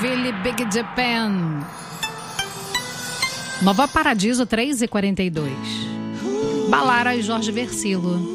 Joinville, Big Japan. Nova Paradiso, 3h42. Balara e Jorge Versilo.